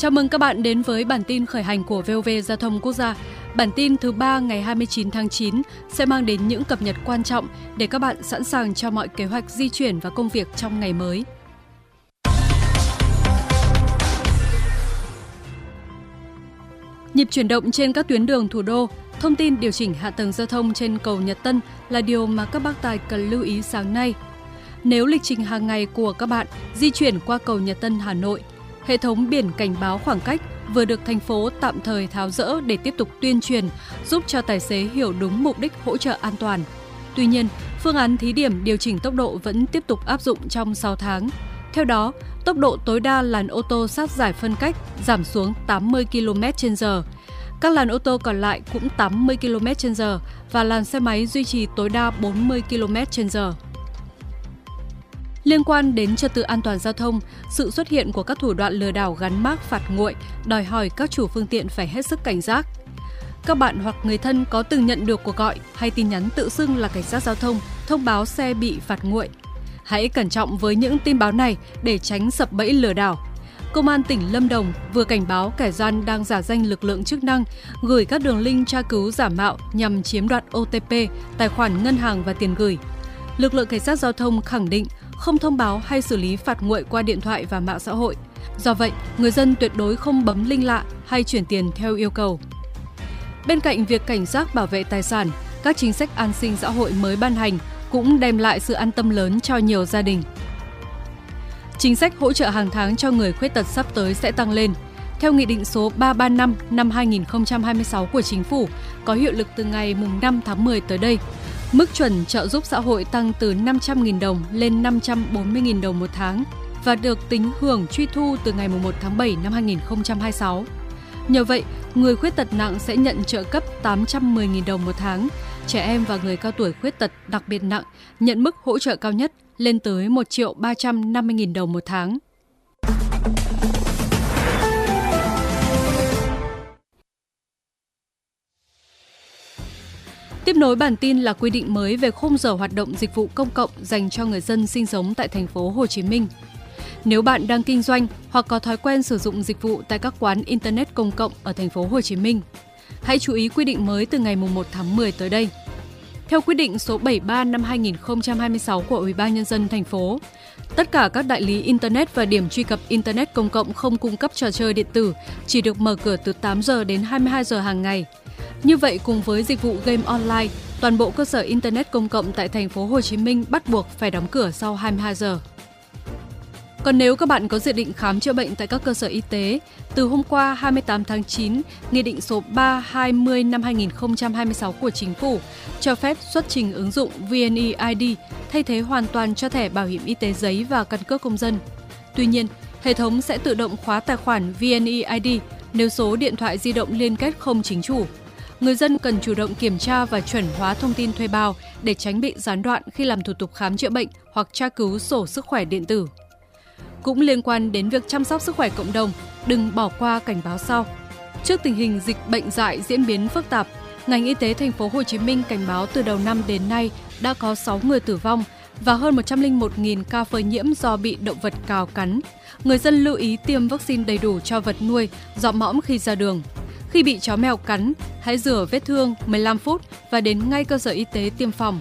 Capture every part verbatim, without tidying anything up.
Chào mừng các bạn đến với bản tin khởi hành của vê o vê Giao thông Quốc gia. Bản tin thứ ba ngày hai mươi chín tháng chín sẽ mang đến những cập nhật quan trọng để các bạn sẵn sàng cho mọi kế hoạch di chuyển và công việc trong ngày mới. Nhịp chuyển động trên các tuyến đường thủ đô, thông tin điều chỉnh hạ tầng giao thông trên cầu Nhật Tân là điều mà các bác tài cần lưu ý sáng nay. Nếu lịch trình hàng ngày của các bạn di chuyển qua cầu Nhật Tân Hà Nội, hệ thống biển cảnh báo khoảng cách vừa được thành phố tạm thời tháo dỡ để tiếp tục tuyên truyền, giúp cho tài xế hiểu đúng mục đích hỗ trợ an toàn. Tuy nhiên, phương án thí điểm điều chỉnh tốc độ vẫn tiếp tục áp dụng trong sáu tháng. Theo đó, tốc độ tối đa làn ô tô sát giải phân cách giảm xuống tám mươi ki lô mét trên giờ. Các làn ô tô còn lại cũng tám mươi ki lô mét trên giờ và làn xe máy duy trì tối đa bốn mươi ki lô mét trên giờ. Liên quan đến trật tự an toàn giao thông, sự xuất hiện của các thủ đoạn lừa đảo gắn mác phạt nguội đòi hỏi các chủ phương tiện phải hết sức cảnh giác. Các bạn hoặc người thân có từng nhận được cuộc gọi hay tin nhắn tự xưng là cảnh sát giao thông thông báo xe bị phạt nguội. Hãy cẩn trọng với những tin báo này để tránh sập bẫy lừa đảo. Công an tỉnh Lâm Đồng vừa cảnh báo kẻ gian đang giả danh lực lượng chức năng, gửi các đường link tra cứu giả mạo nhằm chiếm đoạt ô tê pê, tài khoản ngân hàng và tiền gửi. Lực lượng cảnh sát giao thông khẳng định không thông báo hay xử lý phạt nguội qua điện thoại và mạng xã hội. Do vậy, người dân tuyệt đối không bấm link lạ hay chuyển tiền theo yêu cầu. Bên cạnh việc cảnh giác bảo vệ tài sản, các chính sách an sinh xã hội mới ban hành cũng đem lại sự an tâm lớn cho nhiều gia đình. Chính sách hỗ trợ hàng tháng cho người khuyết tật sắp tới sẽ tăng lên. Theo Nghị định số ba trăm ba mươi lăm năm hai nghìn không trăm hai mươi sáu của Chính phủ, có hiệu lực từ ngày năm tháng mười tới đây, mức chuẩn trợ giúp xã hội tăng từ năm trăm nghìn đồng lên năm trăm bốn mươi nghìn đồng một tháng và được tính hưởng truy thu từ ngày một tháng bảy năm hai nghìn không trăm hai mươi sáu. Nhờ vậy, người khuyết tật nặng sẽ nhận trợ cấp tám trăm mười nghìn đồng một tháng, trẻ em và người cao tuổi khuyết tật đặc biệt nặng nhận mức hỗ trợ cao nhất lên tới một triệu ba trăm năm mươi nghìn đồng một tháng. Tiếp nối bản tin là quy định mới về khung giờ hoạt động dịch vụ công cộng dành cho người dân sinh sống tại thành phố Hồ Chí Minh. Nếu bạn đang kinh doanh hoặc có thói quen sử dụng dịch vụ tại các quán internet công cộng ở thành phố Hồ Chí Minh, hãy chú ý quy định mới từ ngày một tháng mười tới đây. Theo quyết định số bảy mươi ba năm hai nghìn không trăm hai mươi sáu của Ủy ban Nhân dân thành phố, tất cả các đại lý internet và điểm truy cập internet công cộng không cung cấp trò chơi điện tử chỉ được mở cửa từ tám giờ đến hai mươi hai giờ hàng ngày. Như vậy, cùng với dịch vụ game online, toàn bộ cơ sở internet công cộng tại thành phố Hồ Chí Minh bắt buộc phải đóng cửa sau hai mươi hai giờ. Còn nếu các bạn có dự định khám chữa bệnh tại các cơ sở y tế, từ hôm qua hai mươi tám tháng chín, Nghị định số ba trăm hai mươi năm hai nghìn không trăm hai mươi sáu của Chính phủ cho phép xuất trình ứng dụng vê en e i đê thay thế hoàn toàn cho thẻ bảo hiểm y tế giấy và căn cước công dân. Tuy nhiên, hệ thống sẽ tự động khóa tài khoản vê en e i đê nếu số điện thoại di động liên kết không chính chủ. Người dân cần chủ động kiểm tra và chuẩn hóa thông tin thuê bao để tránh bị gián đoạn khi làm thủ tục khám chữa bệnh hoặc tra cứu sổ sức khỏe điện tử. Cũng liên quan đến việc chăm sóc sức khỏe cộng đồng, đừng bỏ qua cảnh báo sau. Trước tình hình dịch bệnh dại diễn biến phức tạp, ngành y tế thành phố Hồ Chí Minh cảnh báo từ đầu năm đến nay đã có sáu người tử vong và hơn một trăm lẻ một nghìn ca phơi nhiễm do bị động vật cào cắn. Người dân lưu ý tiêm vaccine đầy đủ cho vật nuôi, dọ mõm khi ra đường. Khi bị chó mèo cắn, hãy rửa vết thương mười lăm phút và đến ngay cơ sở y tế tiêm phòng.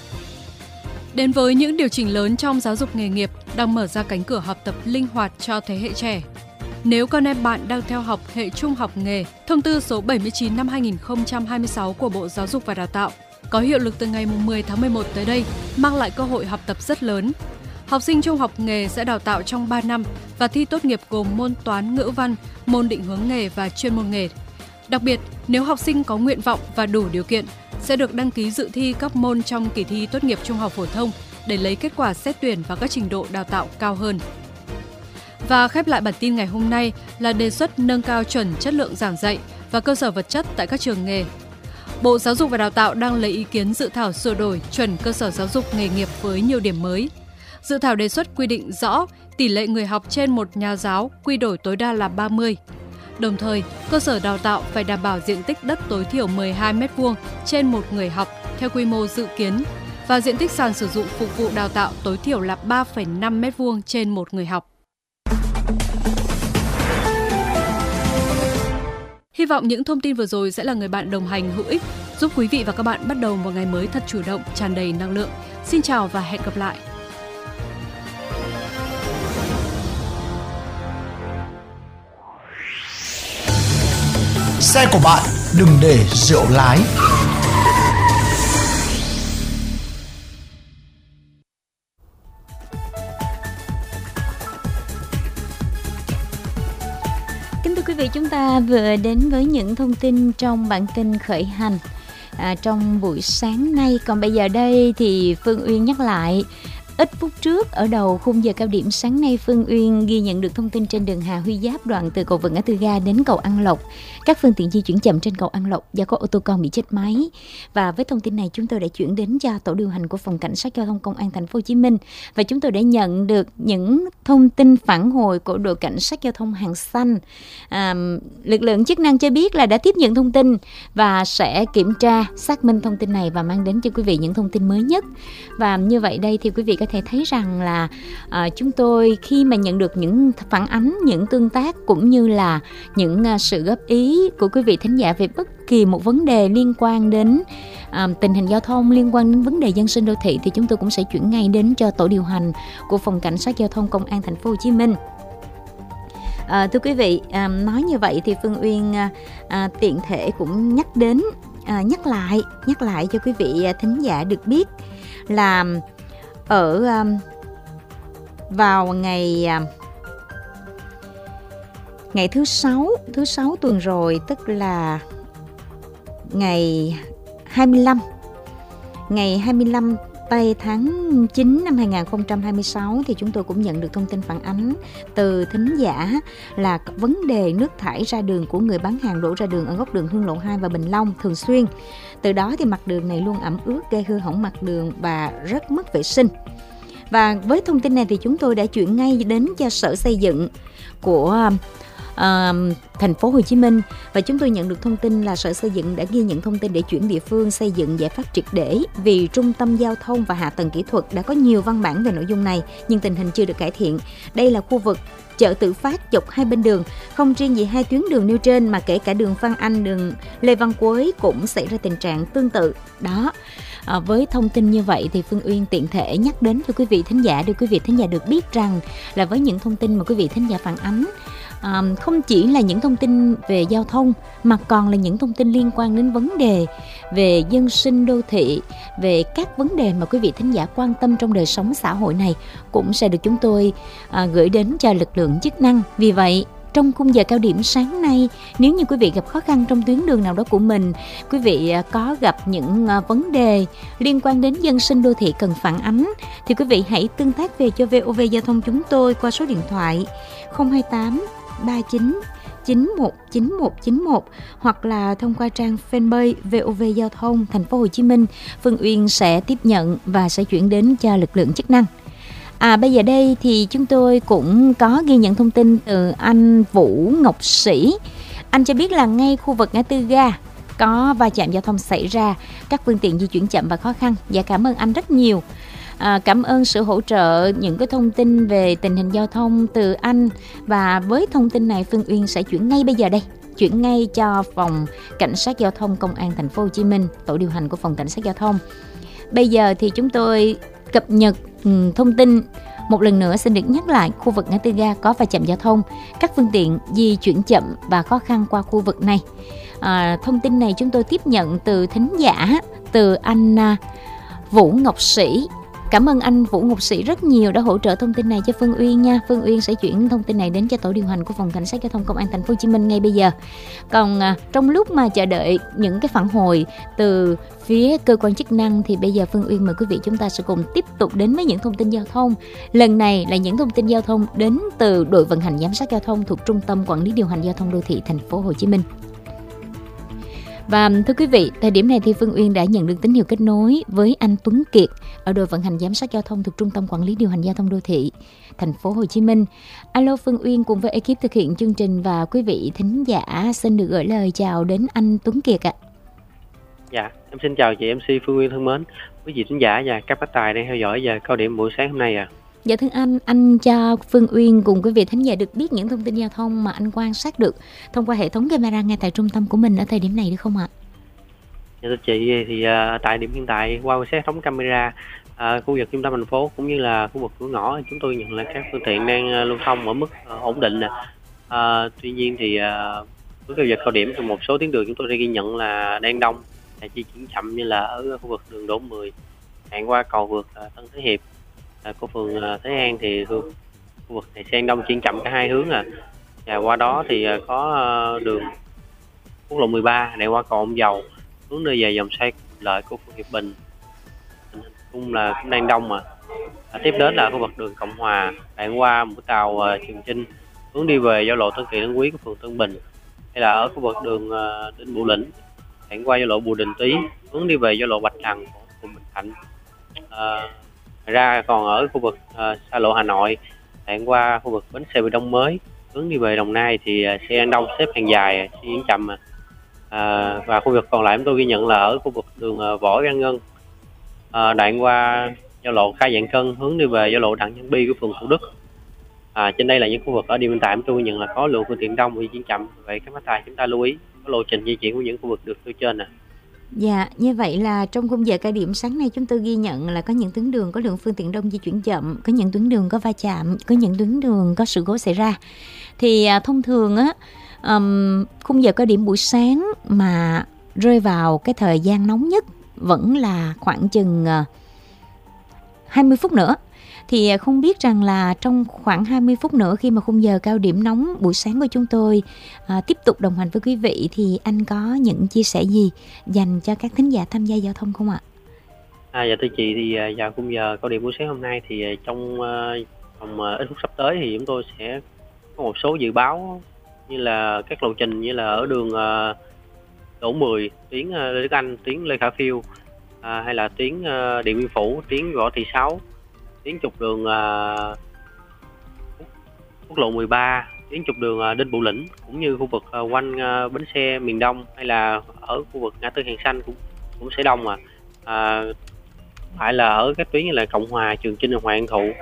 Đến với những điều chỉnh lớn trong giáo dục nghề nghiệp đang mở ra cánh cửa học tập linh hoạt cho thế hệ trẻ. Nếu con em bạn đang theo học hệ trung học nghề, thông tư số bảy mươi chín năm hai nghìn không trăm hai mươi sáu của Bộ Giáo dục và Đào tạo có hiệu lực từ ngày mười tháng mười một tới đây, mang lại cơ hội học tập rất lớn. Học sinh trung học nghề sẽ đào tạo trong ba năm và thi tốt nghiệp gồm môn toán, ngữ văn, môn định hướng nghề và chuyên môn nghề. Đặc biệt, nếu học sinh có nguyện vọng và đủ điều kiện, sẽ được đăng ký dự thi các môn trong kỳ thi tốt nghiệp trung học phổ thông để lấy kết quả xét tuyển vào các trình độ đào tạo cao hơn. Và khép lại bản tin ngày hôm nay là đề xuất nâng cao chuẩn chất lượng giảng dạy và cơ sở vật chất tại các trường nghề. Bộ Giáo dục và Đào tạo đang lấy ý kiến dự thảo sửa đổi chuẩn cơ sở giáo dục nghề nghiệp với nhiều điểm mới. Dự thảo đề xuất quy định rõ tỷ lệ người học trên một nhà giáo quy đổi tối đa là ba mươi. Đồng thời, cơ sở đào tạo phải đảm bảo diện tích đất tối thiểu mười hai mét vuông trên một người học theo quy mô dự kiến và diện tích sàn sử dụng phục vụ đào tạo tối thiểu là ba phẩy năm mét vuông trên một người học. vọng những thông tin vừa rồi sẽ là người bạn đồng hành hữu ích, giúp quý vị và các bạn bắt đầu một ngày mới thật chủ động, tràn đầy năng lượng. Xin chào và hẹn gặp lại! Xe của bạn đừng để rượu lái. Kính thưa quý vị, chúng ta vừa đến với những thông tin trong bản tin khởi hành à, trong buổi sáng nay. Còn bây giờ đây thì Phương Uyên nhắc lại. Ít phút trước, ở đầu khung giờ cao điểm sáng nay, Phương Uyên ghi nhận được thông tin trên đường Hà Huy Giáp đoạn từ cầu Vượt Ngã Tư Ga đến cầu An Lộc. Các phương tiện di chuyển chậm trên cầu An Lộc do có ô tô con bị chết máy. Và với thông tin này, chúng tôi đã chuyển đến cho tổ điều hành của Phòng Cảnh sát Giao thông Công an Thành phố Hồ Chí Minh và chúng tôi đã nhận được những thông tin phản hồi của đội Cảnh sát Giao thông Hàng Xanh. À, lực lượng chức năng cho biết là đã tiếp nhận thông tin và sẽ kiểm tra, xác minh thông tin này và mang đến cho quý vị những thông tin mới nhất. Và như vậy đây thì quý vị có thể thấy rằng là à, chúng tôi khi mà nhận được những phản ánh, những tương tác cũng như là những à, sự góp ý của quý vị thính giả về bất kỳ một vấn đề liên quan đến à, tình hình giao thông, liên quan đến vấn đề dân sinh đô thị thì chúng tôi cũng sẽ chuyển ngay đến cho tổ điều hành của Phòng Cảnh sát Giao thông Công an Thành phố Hồ Chí Minh. À, thưa quý vị, à, nói như vậy thì Phương Uyên à, à, tiện thể cũng nhắc đến, à, nhắc lại, nhắc lại cho quý vị thính giả được biết là ở um, vào ngày uh, ngày thứ sáu thứ sáu tuần rồi, tức là ngày hai mươi lăm ngày hai mươi lăm tây tháng chín năm hai không hai sáu thì chúng tôi cũng nhận được thông tin phản ánh từ thính giả là vấn đề nước thải ra đường của người bán hàng đổ ra đường ở góc đường Hương Lộ hai và Bình Long thường xuyên. Từ đó thì mặt đường này luôn ẩm ướt, gây hư hỏng mặt đường và rất mất vệ sinh. Và với thông tin này thì chúng tôi đã chuyển ngay đến cho Sở Xây dựng của uh, Thành phố Hồ Chí Minh và chúng tôi nhận được thông tin là Sở Xây dựng đã ghi nhận thông tin để chuyển địa phương xây dựng giải pháp triệt để vì trung tâm giao thông và hạ tầng kỹ thuật đã có nhiều văn bản về nội dung này nhưng tình hình chưa được cải thiện. Đây là khu vực chợ tự phát dọc hai bên đường, không riêng gì hai tuyến đường nêu trên mà kể cả đường Phan Anh, đường Lê Văn Quế cũng xảy ra tình trạng tương tự đó. À, với thông tin như vậy thì Phương Uyên tiện thể nhắc đến cho quý vị thính giả để quý vị thính giả được biết rằng là với những thông tin mà quý vị thính giả phản ánh, à, không chỉ là những thông tin về giao thông mà còn là những thông tin liên quan đến vấn đề về dân sinh đô thị, về các vấn đề mà quý vị thính giả quan tâm trong đời sống xã hội này cũng sẽ được chúng tôi à, gửi đến cho lực lượng chức năng. Vì vậy trong khung giờ cao điểm sáng nay, nếu như quý vị gặp khó khăn trong tuyến đường nào đó của mình, quý vị có gặp những vấn đề liên quan đến dân sinh đô thị cần phản ánh, thì quý vị hãy tương tác về cho vê o vê Giao thông chúng tôi qua số điện thoại không hai tám ba chín chín một chín một chín một hoặc là thông qua trang fanpage vê o vê Giao thông Thành phố Hồ Chí Minh. Phương Uyên sẽ tiếp nhận và sẽ chuyển đến cho lực lượng chức năng. À, bây giờ đây thì chúng tôi cũng có ghi nhận thông tin từ anh Vũ Ngọc Sĩ. Anh cho biết là ngay khu vực ngã tư ga có va chạm giao thông xảy ra, các phương tiện di chuyển chậm và khó khăn. Dạ, cảm ơn anh rất nhiều. À, cảm ơn sự hỗ trợ những cái thông tin về tình hình giao thông từ anh. Và với thông tin này Phương Uyên sẽ chuyển ngay bây giờ đây, chuyển ngay cho Phòng Cảnh sát Giao thông Công an Thành phố Hồ Chí Minh, tổ điều hành của Phòng Cảnh sát Giao thông. Bây giờ thì chúng tôi cập nhật thông tin một lần nữa. Xin được nhắc lại, khu vực ngã tư ga có va chạm giao thông, các phương tiện di chuyển chậm và khó khăn qua khu vực này. À, thông tin này chúng tôi tiếp nhận từ thính giả, từ anh Vũ Ngọc Sĩ. Cảm ơn anh Vũ Ngọc Sĩ rất nhiều đã hỗ trợ thông tin này cho Phương Uyên nha. Phương Uyên sẽ chuyển thông tin này đến cho tổ điều hành của Phòng Cảnh sát Giao thông Công an Thành phố Hồ Chí Minh ngay bây giờ. Còn à, trong lúc mà chờ đợi những cái phản hồi từ phía cơ quan chức năng thì bây giờ Phương Uyên mời quý vị chúng ta sẽ cùng tiếp tục đến với những thông tin giao thông. Lần này là những thông tin giao thông đến từ đội vận hành giám sát giao thông thuộc Trung tâm Quản lý điều hành giao thông đô thị Thành phố Hồ Chí Minh. Và thưa quý vị, thời điểm này thì Phương Uyên đã nhận được tín hiệu kết nối với anh Tuấn Kiệt ở đội vận hành giám sát giao thông thuộc Trung tâm Quản lý điều hành giao thông đô thị Thành phố Hồ Chí Minh. Alo Phương Uyên cùng với ekip thực hiện chương trình và quý vị thính giả xin được gửi lời chào đến anh Tuấn Kiệt ạ. Dạ, em xin chào chị em xê Phương Uyên thân mến, quý vị thính giả và các bác tài đang theo dõi giờ cao điểm buổi sáng hôm nay ạ. À. Dạ thưa anh, anh cho Phương Uyên cùng quý vị thính giả được biết những thông tin giao thông mà anh quan sát được thông qua hệ thống camera ngay tại trung tâm của mình ở thời điểm này được không ạ? Dạ thưa chị, thì uh, tại điểm hiện tại qua quan sát hệ thống camera uh, khu vực trung tâm thành phố cũng như là khu vực cửa ngõ, chúng tôi nhận là các phương tiện đang uh, lưu thông ở mức uh, ổn định nè. Uh, tuy nhiên thì uh, với cái giờ cao điểm thì một số tuyến đường chúng tôi đã ghi nhận là đang đông, là di chuyển chậm, như là ở khu vực đường Đỗ mười, đoạn qua cầu vượt uh, Tân Thế Hiệp, uh, của phường uh, Thế An thì khu, khu vực này xe đông chuyển chậm cả hai hướng à. Và qua đó thì uh, có uh, đường quốc lộ mười ba đoạn qua cầu Ông Dầu hướng đi về dòng xoay lợi của phường Hiệp Bình cũng là cũng đang đông mà. À, tiếp đến là khu vực đường Cộng Hòa đoạn qua mũi tàu uh, Trường Chinh hướng đi về giao lộ Tân Kỳ Tân Quý của phường Tân Bình, hay là ở khu vực đường uh, Đinh Bộ Lĩnh đoạn qua giao lộ Bùi Đình Tý hướng đi về giao lộ Bạch Đằng của phường Bình Thạnh. À, ra còn ở khu vực uh, xa lộ Hà Nội đoạn qua khu vực bến xe Miền Đông mới hướng đi về Đồng Nai thì uh, xe đang đông xếp hàng dài, xe chuyển chậm mà. À, và khu vực còn lại chúng tôi ghi nhận là ở khu vực đường uh, Võ Văn Ngân à, đoạn qua giao lộ Khai Vạn Cân hướng đi về giao lộ Đặng Văn Bi của phường Thủ Đức. À, trên đây là những khu vực ở điểm hiện tại chúng tôi ghi nhận là có lượng phương tiện đông di chuyển chậm. Vậy các bác tài chúng ta lưu ý có lộ trình di chuyển của những khu vực được nêu trên nè. Dạ, như vậy là trong khung giờ cao điểm sáng nay chúng tôi ghi nhận là có những tuyến đường có lượng phương tiện đông di chuyển chậm, có những tuyến đường có va chạm, có những tuyến đường có sự cố xảy ra. Thì à, thông thường á, um, khung giờ cao điểm buổi sáng mà rơi vào cái thời gian nóng nhất vẫn là khoảng chừng uh, hai mươi phút nữa. Thì không biết rằng là trong khoảng hai mươi phút nữa khi mà khung giờ cao điểm nóng buổi sáng của chúng tôi à, tiếp tục đồng hành với quý vị thì anh có những chia sẻ gì dành cho các thính giả tham gia giao thông không ạ? À, dạ thưa chị, thì vào khung giờ cao điểm buổi sáng hôm nay thì trong uh, vòng uh, ít phút sắp tới thì chúng tôi sẽ có một số dự báo như là các lộ trình, như là ở đường uh, Đỗ mười, tuyến uh, Lê Đức Anh, tuyến Lê Khả Phiêu, uh, hay là tuyến uh, Điện Biên Phủ, tuyến Võ Thị Sáu, tuyến trục đường uh, quốc lộ mười ba, tuyến trục đường uh, Đinh Bộ Lĩnh, cũng như khu vực uh, quanh uh, bến xe miền Đông, hay là ở khu vực ngã tư Hàng Xanh cũng cũng sẽ đông mà. Uh, phải là ở các tuyến như là Cộng Hòa, Trường Chinh, Hoàng An Thụ.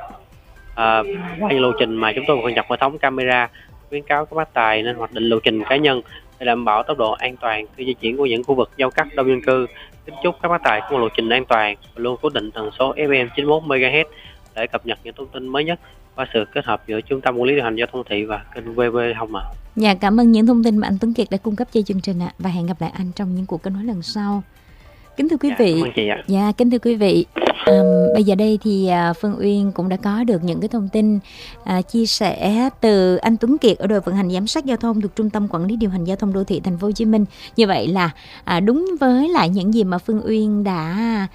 À, qua những lộ trình mà chúng tôi còn nhập hệ thống camera, khuyến cáo các bác tài nên hoạch định lộ trình cá nhân để đảm bảo tốc độ an toàn khi di chuyển qua những khu vực giao cắt đông dân cư. Kính chúc các bác tài có một lộ trình an toàn và luôn cố định tần số ép em chín mươi mốt mê ga héc để cập nhật những thông tin mới nhất qua sự kết hợp giữa Trung tâm Quản lý điều hành giao thông thị và kênh vê vê Thông ạ. Dạ, cảm ơn những thông tin mà anh Tuấn Kiệt đã cung cấp cho chương trình ạ, và hẹn gặp lại anh trong những cuộc kết nối lần sau. Kính thưa quý vị, dạ, cảm ơn chị ạ. Dạ, kính thưa quý vị, à, bây giờ đây thì à, Phương Uyên cũng đã có được những cái thông tin à, chia sẻ từ anh Tuấn Kiệt ở đội vận hành giám sát giao thông thuộc Trung tâm Quản lý điều hành giao thông đô thị Thành phố Hồ Chí Minh. Như vậy là à, đúng với lại những gì mà Phương Uyên đã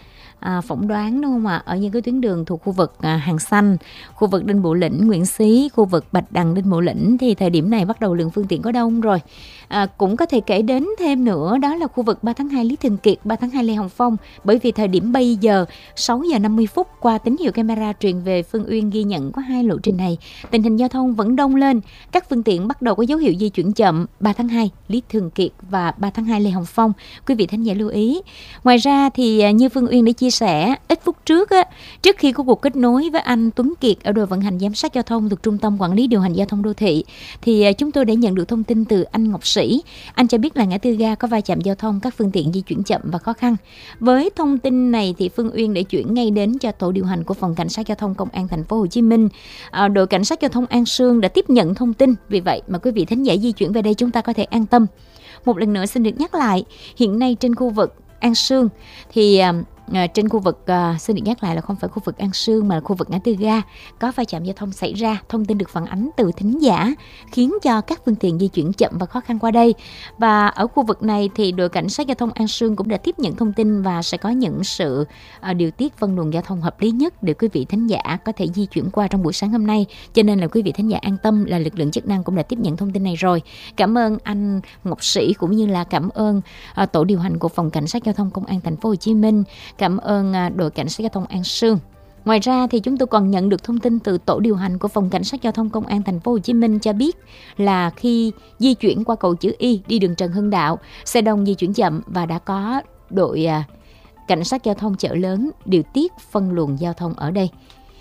À, phỏng đoán đúng không ạ? Ở những cái tuyến đường thuộc khu vực à, Hàng Xanh, khu vực Đinh Bộ Lĩnh, Nguyễn Xí, khu vực Bạch Đằng, Đinh Bộ Lĩnh thì thời điểm này bắt đầu lượng phương tiện có đông rồi. À, cũng có thể kể đến thêm nữa đó là khu vực ba tháng hai Lý Thường Kiệt, ba tháng hai Lê Hồng Phong, bởi vì thời điểm bây giờ sáu giờ năm mươi phút qua tín hiệu camera truyền về Phương Uyên ghi nhận có hai lộ trình này. Tình hình giao thông vẫn đông lên, các phương tiện bắt đầu có dấu hiệu di chuyển chậm ba tháng hai Lý Thường Kiệt và ba tháng hai Lê Hồng Phong. Quý vị thính giả lưu ý. Ngoài ra thì như Phương Uyên đã chia sẻ ít phút trước á, trước khi có cuộc kết nối với anh Tuấn Kiệt ở đội vận hành giám sát giao thông thuộc Trung tâm Quản lý điều hành giao thông đô thị thì chúng tôi đã nhận được thông tin từ anh Ngọc Sĩ. Anh cho biết là ngã tư ga có va chạm giao thông, các phương tiện di chuyển chậm và khó khăn. Với thông tin này thì Phương Uyên đã chuyển ngay đến cho tổ điều hành của phòng cảnh sát giao thông công an Thành phố Hồ Chí Minh. À, đội cảnh sát giao thông An Sương đã tiếp nhận thông tin, vì vậy mà quý vị thính giả di chuyển về đây chúng ta có thể an tâm. Một lần nữa xin được nhắc lại, hiện nay trên khu vực An Sương thì À, trên khu vực à, xin được nhắc lại là không phải khu vực An Sương mà là khu vực ngã tư ga có va chạm giao thông xảy ra. Thông tin được phản ánh từ thính giả khiến cho các phương tiện di chuyển chậm và khó khăn qua đây. Và ở khu vực này thì đội cảnh sát giao thông An Sương cũng đã tiếp nhận thông tin và sẽ có những sự à, điều tiết phân luồng giao thông hợp lý nhất để quý vị thính giả có thể di chuyển qua trong buổi sáng hôm nay. Cho nên là quý vị thính giả an tâm là lực lượng chức năng cũng đã tiếp nhận thông tin này rồi. Cảm ơn anh Ngọc Sĩ cũng như là cảm ơn à, tổ điều hành của phòng cảnh sát giao thông công an Thành phố Hồ Chí Minh. Cảm ơn đội cảnh sát giao thông An Sương. Ngoài ra thì chúng tôi còn nhận được thông tin từ tổ điều hành của phòng cảnh sát giao thông công an Thành phố Hồ Chí Minh cho biết là khi di chuyển qua cầu chữ Y đi đường Trần Hưng Đạo, xe đông di chuyển chậm và đã có đội cảnh sát giao thông chợ lớn điều tiết phân luồng giao thông ở đây.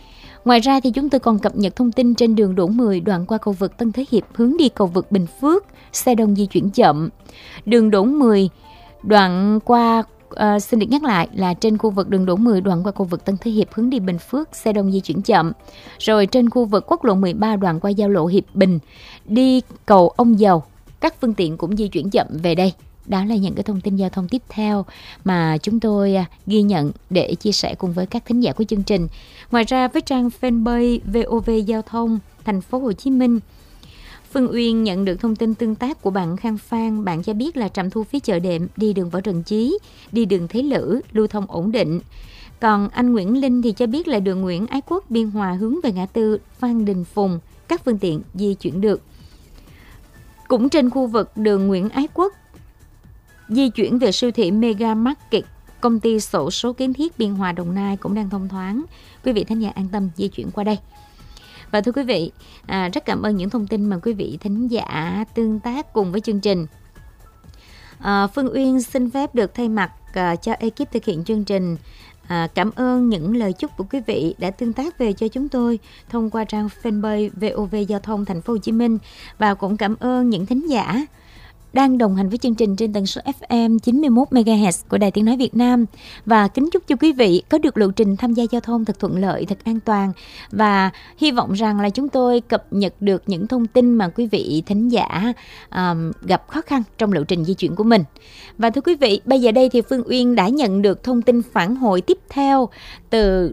Ngoài ra thì chúng tôi còn cập nhật thông tin trên đường Đỗ mười đoạn qua cầu vượt Tân Thế Hiệp hướng đi cầu vượt Bình Phước, xe đông di chuyển chậm. Đường Đỗ mười đoạn qua Uh, xin được nhắc lại là trên khu vực đường Đỗ mười đoạn qua cầu vượt Tân Thế Hiệp hướng đi Bình Phước, xe đông di chuyển chậm. Rồi trên khu vực quốc lộ mười ba đoạn qua giao lộ Hiệp Bình đi cầu Ông Dầu, các phương tiện cũng di chuyển chậm về đây. Đó là những cái thông tin giao thông tiếp theo mà chúng tôi ghi nhận để chia sẻ cùng với các thính giả của chương trình. Ngoài ra với trang fanpage vê o vê Giao thông Thành phố Hồ Chí Minh, Phương Uyên nhận được thông tin tương tác của bạn Khang Phan. Bạn cho biết là trạm thu phí chợ đệm đi đường Võ Trần Chí, đi đường Thế Lữ, lưu thông ổn định. Còn anh Nguyễn Linh thì cho biết là đường Nguyễn Ái Quốc Biên Hòa hướng về ngã tư Phan Đình Phùng, các phương tiện di chuyển được. Cũng trên khu vực đường Nguyễn Ái Quốc, di chuyển về siêu thị Mega Market, công ty xổ số kiến thiết Biên Hòa Đồng Nai cũng đang thông thoáng. Quý vị thính giả an tâm di chuyển qua đây. Và thưa quý vị, à, rất cảm ơn những thông tin mà quý vị thính giả tương tác cùng với chương trình. À, Phương Uyên xin phép được thay mặt à, cho ekip thực hiện chương trình à, cảm ơn những lời chúc của quý vị đã tương tác về cho chúng tôi thông qua trang fanpage vê o vê Giao thông Thành phố Hồ Chí Minh, và cũng cảm ơn những thính giả đang đồng hành với chương trình trên tần số ép em chín mươi mốt mê ga héc của Đài Tiếng Nói Việt Nam. Và kính chúc cho quý vị có được lộ trình tham gia giao thông thật thuận lợi, thật an toàn. Và hy vọng rằng là chúng tôi cập nhật được những thông tin mà quý vị thính giả um, gặp khó khăn trong lộ trình di chuyển của mình. Và thưa quý vị, bây giờ đây thì Phương Uyên đã nhận được thông tin phản hồi tiếp theo từ...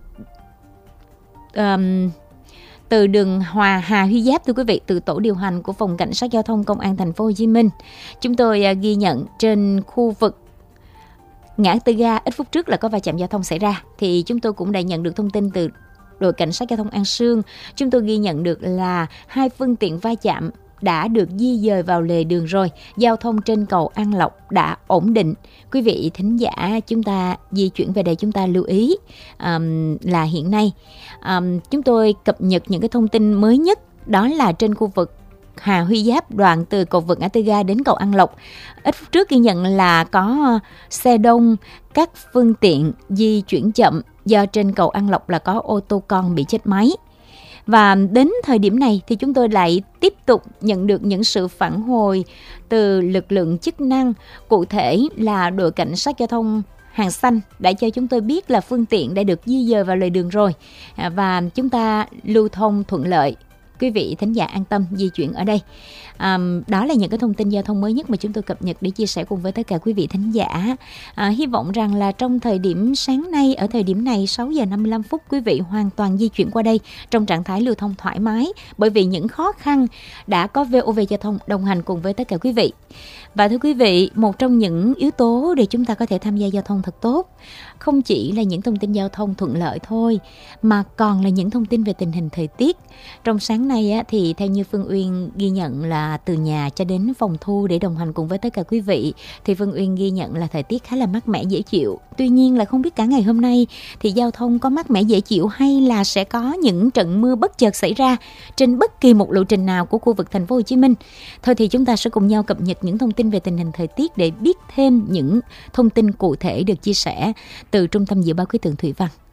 Um, từ đường Hòa Hà Huy Giáp, thưa quý vị, từ tổ điều hành của phòng cảnh sát giao thông công an Thành phố Hồ Chí Minh. Chúng tôi uh, ghi nhận trên khu vực ngã tư ga ít phút trước là có va chạm giao thông xảy ra, thì chúng tôi cũng đã nhận được thông tin từ đội cảnh sát giao thông An Sương. Chúng tôi ghi nhận được là hai phương tiện va chạm đã được di dời vào lề đường rồi, giao thông trên cầu An Lộc đã ổn định. Quý vị thính giả chúng ta di chuyển về đây, chúng ta lưu ý um, là hiện nay um, chúng tôi cập nhật những cái thông tin mới nhất, đó là trên khu vực Hà Huy Giáp đoạn từ cầu vượt ngã tư ga đến cầu An Lộc. Ít phút trước ghi nhận là có xe đông, các phương tiện di chuyển chậm do trên cầu An Lộc là có ô tô con bị chết máy. Và đến thời điểm này thì chúng tôi lại tiếp tục nhận được những sự phản hồi từ lực lượng chức năng, cụ thể là đội cảnh sát giao thông Hàng Xanh đã cho chúng tôi biết là phương tiện đã được di dời vào lề đường rồi và chúng ta lưu thông thuận lợi. Quý vị thính giả an tâm di chuyển ở đây. À, đó là những cái thông tin giao thông mới nhất mà chúng tôi cập nhật để chia sẻ cùng với tất cả quý vị thính giả. À, hy vọng rằng là trong thời điểm sáng nay, ở thời điểm này sáu giờ năm mươi lăm phút, quý vị hoàn toàn di chuyển qua đây trong trạng thái lưu thông thoải mái, bởi vì những khó khăn đã có vê o vê Giao thông đồng hành cùng với tất cả quý vị. Và thưa quý vị, một trong những yếu tố để chúng ta có thể tham gia giao thông thật tốt không chỉ là những thông tin giao thông thuận lợi thôi, mà còn là những thông tin về tình hình thời tiết. Trong sáng nay á, thì theo như Phương Uyên ghi nhận là từ nhà cho đến phòng thu để đồng hành cùng với tất cả quý vị, thì Phương Uyên ghi nhận là thời tiết khá là mát mẻ dễ chịu. Tuy nhiên là không biết cả ngày hôm nay thì giao thông có mát mẻ dễ chịu hay là sẽ có những trận mưa bất chợt xảy ra trên bất kỳ một lộ trình nào của khu vực Thành phố Hồ Chí Minh. Thôi thì chúng ta sẽ cùng nhau cập nhật những thông tin về tình hình thời tiết để biết thêm những thông tin cụ thể được chia sẻ từ Trung tâm Dự báo Khí tượng Thủy văn.